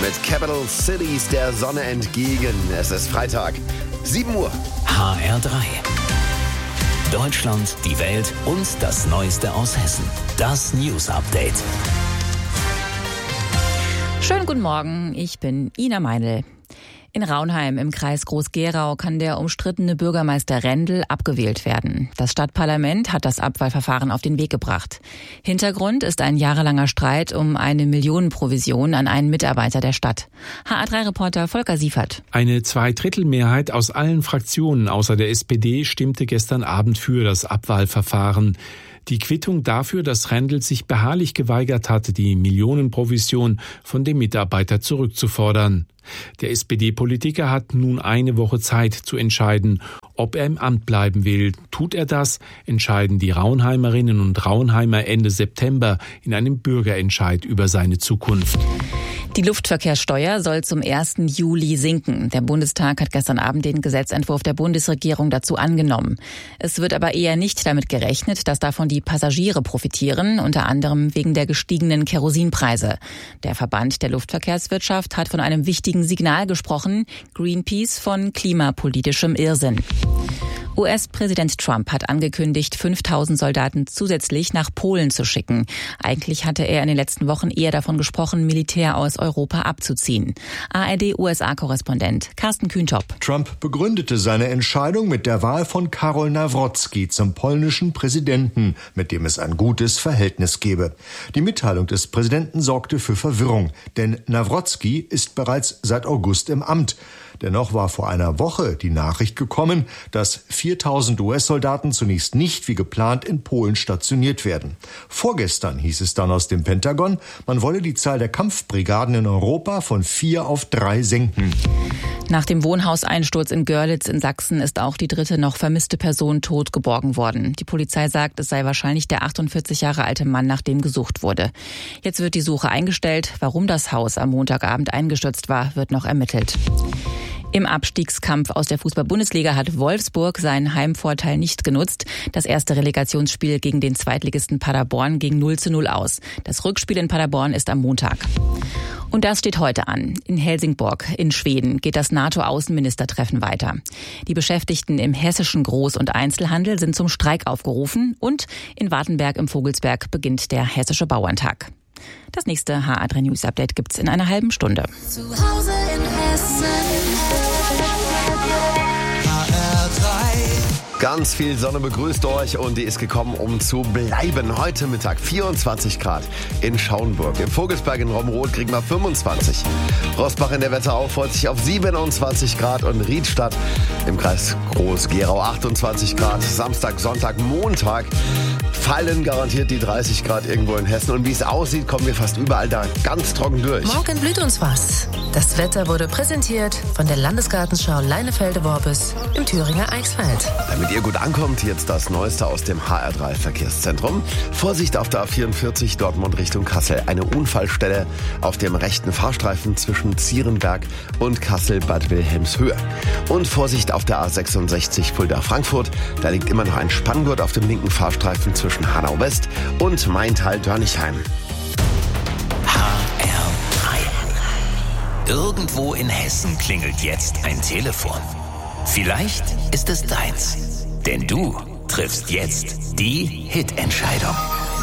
mit Capital Cities der Sonne entgegen. Es ist Freitag, 7 Uhr. HR3. Deutschland, die Welt und das Neueste aus Hessen. Das News Update. Schönen guten Morgen, ich bin Ina Meinl. In Raunheim im Kreis Groß-Gerau kann der umstrittene Bürgermeister Rendel abgewählt werden. Das Stadtparlament hat das Abwahlverfahren auf den Weg gebracht. Hintergrund ist ein jahrelanger Streit um eine Millionenprovision an einen Mitarbeiter der Stadt. HR3-Reporter Volker Siefert. Eine Zweidrittelmehrheit aus allen Fraktionen außer der SPD stimmte gestern Abend für das Abwahlverfahren. Die Quittung dafür, dass Rendel sich beharrlich geweigert hatte, die Millionenprovision von dem Mitarbeiter zurückzufordern. Der SPD-Politiker hat nun eine Woche Zeit zu entscheiden, ob er im Amt bleiben will. Tut er das, entscheiden die Raunheimerinnen und Raunheimer Ende September in einem Bürgerentscheid über seine Zukunft. Die Luftverkehrssteuer soll zum 1. Juli sinken. Der Bundestag hat gestern Abend den Gesetzentwurf der Bundesregierung dazu angenommen. Es wird aber eher nicht damit gerechnet, dass davon die Passagiere profitieren, unter anderem wegen der gestiegenen Kerosinpreise. Der Verband der Luftverkehrswirtschaft hat von einem wichtigen Signal gesprochen, Greenpeace von klimapolitischem Irrsinn. US-Präsident Trump hat angekündigt, 5.000 Soldaten zusätzlich nach Polen zu schicken. Eigentlich hatte er in den letzten Wochen eher davon gesprochen, Militär aus Europa abzuziehen. ARD-USA-Korrespondent Carsten Kühntop. Trump begründete seine Entscheidung mit der Wahl von Karol Nawrocki zum polnischen Präsidenten, mit dem es ein gutes Verhältnis gebe. Die Mitteilung des Präsidenten sorgte für Verwirrung, denn Nawrocki ist bereits seit August im Amt. Dennoch war vor einer Woche die Nachricht gekommen, dass 4.000 US-Soldaten zunächst nicht wie geplant in Polen stationiert werden. Vorgestern hieß es dann aus dem Pentagon, man wolle die Zahl der Kampfbrigaden in Europa von 4 auf 3 senken. Nach dem Wohnhauseinsturz in Görlitz in Sachsen ist auch die dritte noch vermisste Person tot geborgen worden. Die Polizei sagt, es sei wahrscheinlich der 48 Jahre alte Mann, nach dem gesucht wurde. Jetzt wird die Suche eingestellt. Warum das Haus am Montagabend eingestürzt war, wird noch ermittelt. Im Abstiegskampf aus der Fußball-Bundesliga hat Wolfsburg seinen Heimvorteil nicht genutzt. Das erste Relegationsspiel gegen den Zweitligisten Paderborn ging 0:0 aus. Das Rückspiel in Paderborn ist am Montag. Und das steht heute an. In Helsingborg in Schweden geht das NATO-Außenministertreffen weiter. Die Beschäftigten im hessischen Groß- und Einzelhandel sind zum Streik aufgerufen. Und in Wartenberg im Vogelsberg beginnt der Hessische Bauerntag. Das nächste HR3 News Update gibt's in einer halben Stunde. Zu Hause in Hessen. Ganz viel Sonne begrüßt euch und die ist gekommen, um zu bleiben. Heute Mittag 24 Grad in Schauenburg. Im Vogelsberg in Romrod kriegen wir 25. Rosbach in der Wetterau freut sich auf 27 Grad und Riedstadt im Kreis Groß-Gerau 28 Grad. Samstag, Sonntag, Montag fallen garantiert die 30 Grad irgendwo in Hessen. Und wie es aussieht, kommen wir fast überall da ganz trocken durch. Morgen blüht uns was. Das Wetter wurde präsentiert von der Landesgartenschau Leinefelde-Worbis im Thüringer Eichsfeld. Damit ihr gut ankommt, jetzt das Neueste aus dem HR3 Verkehrszentrum. Vorsicht auf der A44 Dortmund Richtung Kassel. Eine Unfallstelle auf dem rechten Fahrstreifen zwischen Zierenberg und Kassel-Bad Wilhelmshöhe. Und Vorsicht auf der A66 Fulda-Frankfurt. Da liegt immer noch ein Spanngurt auf dem linken Fahrstreifen zwischen Hanau-West und Maintal-Dörnichheim. Irgendwo in Hessen klingelt jetzt ein Telefon. Vielleicht ist es deins. Denn du triffst jetzt die Hitentscheidung.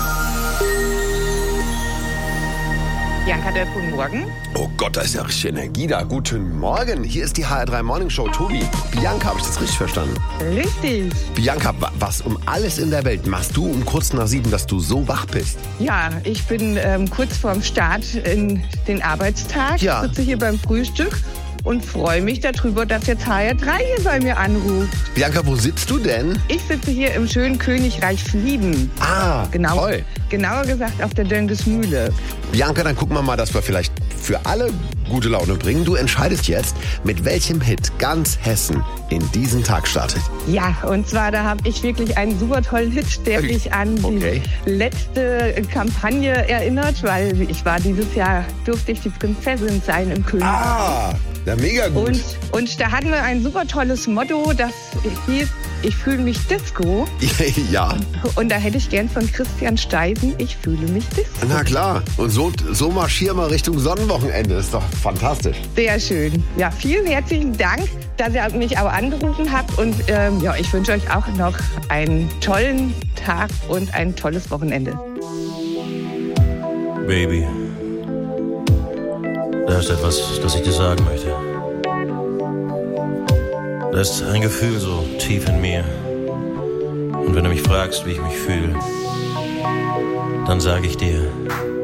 Bianca Dörp, guten Morgen. Oh Gott, da ist ja richtig Energie da. Guten Morgen, hier ist die HR3 Morning Show. Tobi, Bianca, habe ich das richtig verstanden? Richtig. Bianca, was um alles in der Welt machst du um kurz nach 7, dass du so wach bist? Ja, ich bin kurz vorm Start in den Arbeitstag. Ja. Sitze hier beim Frühstück und freue mich darüber, dass jetzt HR3 hier bei mir anruft. Bianca, wo sitzt du denn? Ich sitze hier im schönen Königreich Flieden. Ah, Genau, toll. genauer gesagt auf der Döngesmühle. Bianca, dann gucken wir mal, dass wir vielleicht für alle gute Laune bringen. Du entscheidest jetzt, mit welchem Hit ganz Hessen in diesen Tag startet. Ja, und zwar, da habe ich wirklich einen super tollen Hit, der mich an die letzte Kampagne erinnert, weil dieses Jahr durfte ich die Prinzessin sein im Königreich. Ah, ja, mega gut. Und da hatten wir ein super tolles Motto, das hieß Ich fühle mich Disco. Ja. Und da hätte ich gern von Christian Steisen, ich fühle mich Disco. Na klar. Und so marschieren wir Richtung Sonnenwochenende. Ist doch fantastisch. Sehr schön. Ja, vielen herzlichen Dank, dass ihr mich auch angerufen habt. Und ich wünsche euch auch noch einen tollen Tag und ein tolles Wochenende. Baby, da ist etwas, das ich dir sagen möchte. Da ist ein Gefühl so tief in mir. Und wenn du mich fragst, wie ich mich fühle, dann sage ich dir,